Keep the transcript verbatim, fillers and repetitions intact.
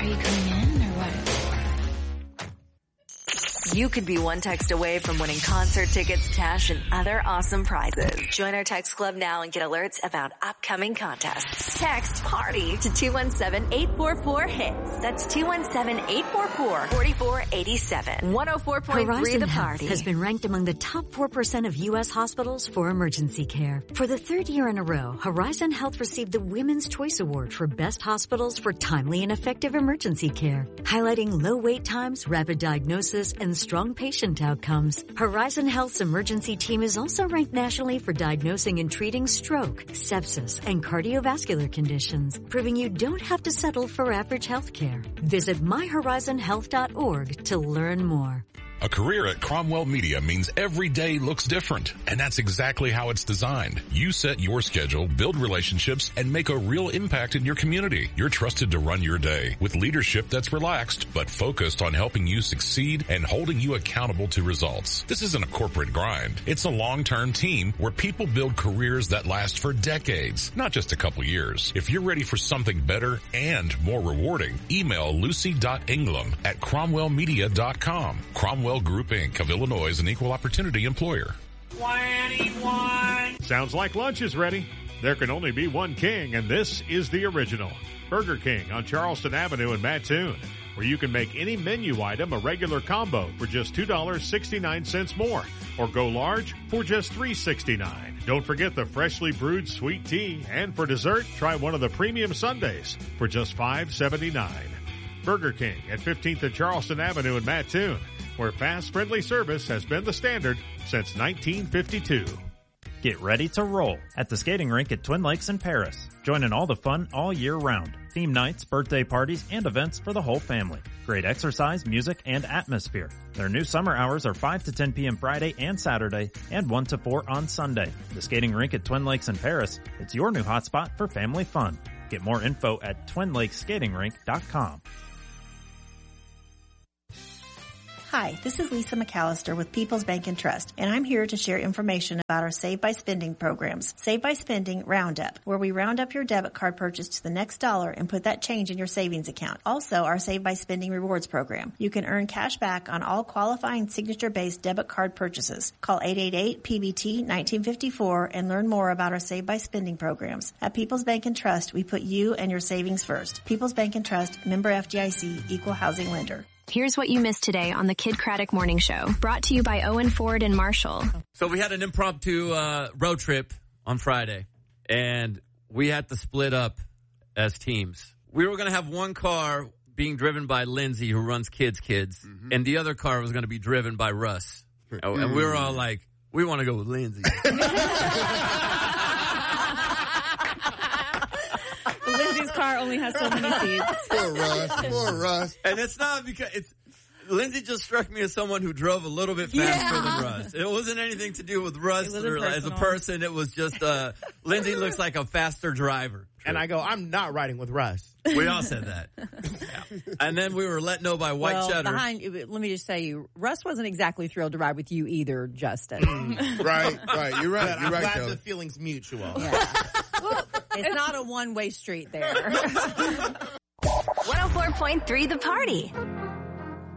Are you coming in or what? You could be one text away from winning concert tickets, cash, and other awesome prizes. Join our text club now and get alerts about upcoming contests. Text PARTY to two one seven, eight four four, HITS. That's two one seven, eight four four, four four eight seven. one oh four point three Horizon The Health Party has been ranked among the top four percent of U S hospitals for emergency care. For the third year in a row, Horizon Health received the Women's Choice Award for Best Hospitals for Timely and Effective Emergency Care, highlighting low wait times, rapid diagnosis, and strong patient outcomes. Horizon Health's emergency team is also ranked nationally for diagnosing and treating stroke, sepsis, and cardiovascular conditions, proving you don't have to settle for average health care. Visit my horizon health dot org to learn more. A career at Cromwell Media means every day looks different, and that's exactly how it's designed. You set your schedule, build relationships, and make a real impact in your community. You're trusted to run your day with leadership that's relaxed but focused on helping you succeed and holding you accountable to results. This isn't a corporate grind. It's a long-term team where people build careers that last for decades, not just a couple years. If you're ready for something better and more rewarding, email lucy dot ingram at cromwell media dot com. Cromwell Group, Incorporated of Illinois is an equal opportunity employer. twenty-one Sounds like lunch is ready. There can only be one king, and this is the original. Burger King on Charleston Avenue in Mattoon, where you can make any menu item a regular combo for just two dollars and sixty-nine cents more, or go large for just three dollars and sixty-nine cents. Don't forget the freshly brewed sweet tea, and for dessert, try one of the premium sundaes for just five dollars and seventy-nine cents. Burger King at fifteenth and Charleston Avenue in Mattoon, where fast, friendly service has been the standard since nineteen fifty-two. Get ready to roll at the skating rink at Twin Lakes in Paris. Join in all the fun all year round. Theme nights, birthday parties, and events for the whole family. Great exercise, music, and atmosphere. Their new summer hours are five to ten p.m. Friday and Saturday, and one to four on Sunday. The skating rink at Twin Lakes in Paris. It's your new hotspot for family fun. Get more info at twin lakes skating rink dot com. Hi, this is Lisa McAllister with People's Bank and Trust, and I'm here to share information about our Save by Spending programs. Save by Spending Roundup, where we round up your debit card purchase to the next dollar and put that change in your savings account. Also, our Save by Spending Rewards program. You can earn cash back on all qualifying signature-based debit card purchases. Call eight eight eight P B T nineteen fifty-four and learn more about our Save by Spending programs. At People's Bank and Trust, we put you and your savings first. People's Bank and Trust, member F D I C, equal housing lender. Here's what you missed today on the Kid Craddock Morning Show, brought to you by Owen Ford and Marshall. So we had an impromptu uh, road trip on Friday, and we had to split up as teams. We were going to have one car being driven by Lindsay, who runs Kids Kids, mm-hmm. and the other car was going to be driven by Russ. Mm-hmm. And we were all like, we want to go with Lindsay. Lindsay's car only has so many seats. Poor Russ. Poor Russ. And it's not because it's Lindsay just struck me as someone who drove a little bit faster yeah. than Russ. It wasn't anything to do with Russ or, as a person. It was just uh, Lindsay looks like a faster driver. And I go, I'm not riding with Russ. We all said that. Yeah. And then we were let know by White well, Cheddar. Behind, let me just say, Russ wasn't exactly thrilled to ride with you either, Justin. right, right. You're right. You're I'm right, glad Kelly. the feeling's mutual. Yeah. Well, it's not a one-way street there. one oh four point three The Party.